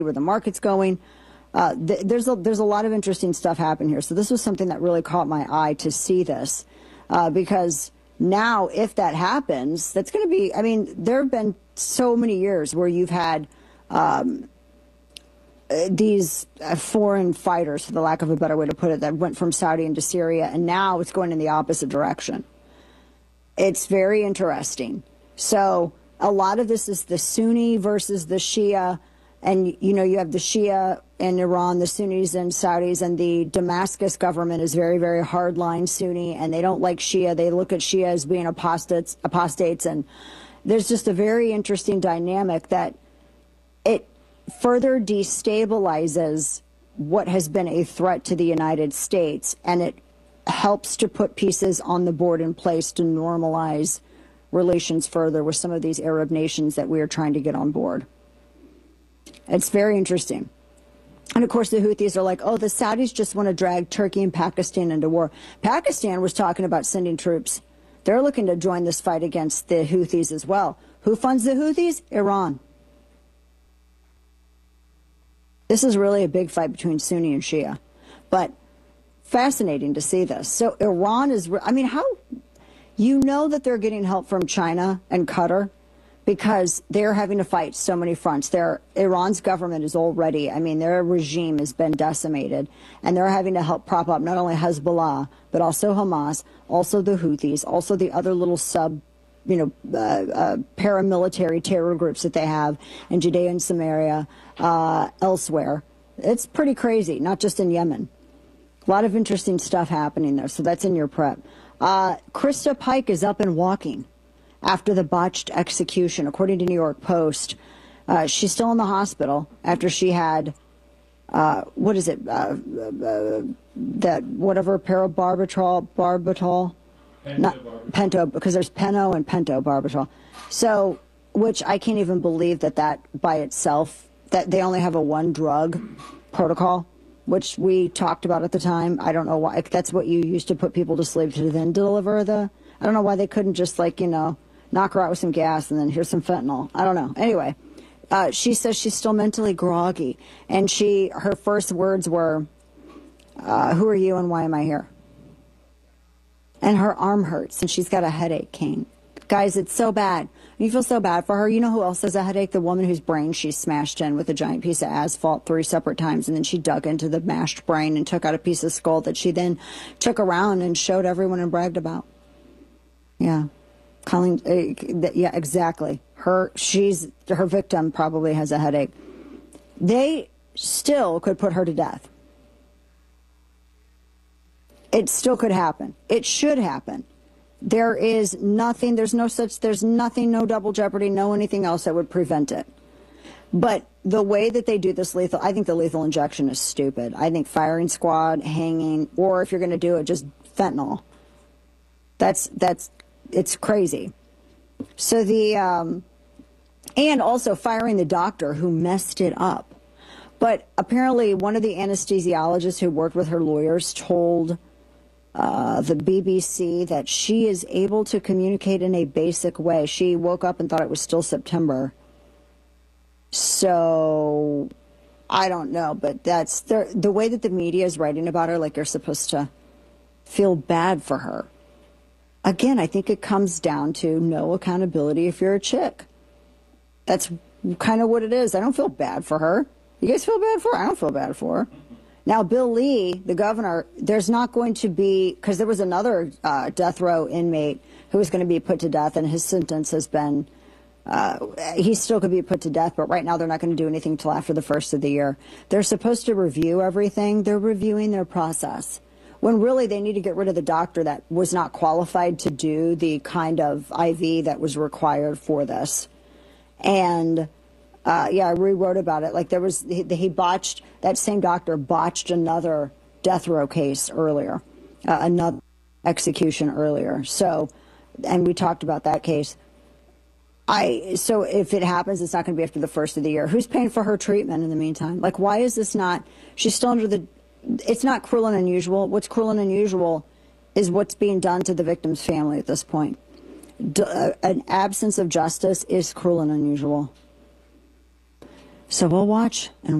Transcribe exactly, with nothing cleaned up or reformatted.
where the market's going. Uh, th there's a there's a lot of interesting stuff happening here. So this was something that really caught my eye to see this, uh, because now if that happens, that's going to be. I mean, there have been so many years where you've had um, these uh, foreign fighters, for the lack of a better way to put it, that went from Saudi into Syria, and now it's going in the opposite direction. It's very interesting. So a lot of this is the Sunni versus the Shia. And, you know, you have the Shia in Iran, the Sunnis and Saudis, and the Damascus government is very, very hardline Sunni, and they don't like Shia. They look at Shia as being apostates, apostates. And there's just a very interesting dynamic that it further destabilizes what has been a threat to the United States, and it helps to put pieces on the board in place to normalize relations further with some of these Arab nations that we are trying to get on board. It's very interesting. And of course, the Houthis are like, oh, the Saudis just want to drag Turkey and Pakistan into war. Pakistan was talking about sending troops. They're looking to join this fight against the Houthis as well. Who funds the Houthis? Iran. This is really a big fight between Sunni and Shia. But fascinating to see this. So Iran is, I mean, how, you know that they're getting help from China and Qatar, because they're having to fight so many fronts. Their, Iran's government is already, I mean, their regime has been decimated, and they're having to help prop up not only Hezbollah, but also Hamas, also the Houthis, also the other little sub, you know, uh, uh, paramilitary terror groups that they have in Judea and Samaria, uh, elsewhere. It's pretty crazy, not just in Yemen. A lot of interesting stuff happening there, so that's in your prep. Uh, Krista Pike is up and walking after the botched execution, according to New York Post. Uh, she's still in the hospital after she had, uh, what is it, uh, uh, that whatever, parabarbital, barbital? Not pento, because there's peno and pentobarbital. So, which I can't even believe that that by itself, that they only have a one drug protocol, which we talked about at the time. I don't know why. That's what you used to put people to sleep to then deliver the, I don't know why they couldn't just, like, you know, knock her out with some gas and then here's some fentanyl. I don't know. Anyway, uh, she says she's still mentally groggy. And she, her first words were, uh, who are you and why am I here? And her arm hurts and she's got a headache, Kane. Guys, it's so bad. You feel so bad for her. You know who else has a headache? The woman whose brain she smashed in with a giant piece of asphalt three separate times, and then she dug into the mashed brain and took out a piece of skull that she then took around and showed everyone and bragged about. Yeah. Colleen, uh, yeah, exactly. Her, she's, her victim probably has a headache. They still could put her to death. It still could happen. It should happen. There is nothing, there's no such, there's nothing, no double jeopardy, no anything else that would prevent it. But the way that they do this lethal, I think the lethal injection is stupid. I think firing squad, hanging, or if you're going to do it, just fentanyl. That's, that's, it's crazy. So the, um, and also firing the doctor who messed it up. But apparently one of the anesthesiologists who worked with her lawyers told uh, the B B C that she is able to communicate in a basic way. She woke up and thought it was still September. So I don't know, but that's the, the way that the media is writing about her, like you're supposed to feel bad for her. Again, I think it comes down to no accountability if you're a chick. That's kind of what it is. I don't feel bad for her. You guys feel bad for her? I don't feel bad for her. Now, Bill Lee, the governor, there's not going to be, because there was another uh, death row inmate who was going to be put to death, and his sentence has been, uh, he still could be put to death, but right now they're not going to do anything until after the first of the year. They're supposed to review everything. They're reviewing their process, when really they need to get rid of the doctor that was not qualified to do the kind of I V that was required for this. And, uh, yeah, I rewrote about it. Like there was, he, he botched, that same doctor botched another death row case earlier, uh, another execution earlier. So, and we talked about that case. I, so if it happens, it's not going to be after the first of the year. Who's paying for her treatment in the meantime? Like, why is this not, she's still under the, it's not cruel and unusual. What's cruel and unusual is what's being done to the victim's family at this point. D uh, an absence of justice is cruel and unusual. So we'll watch and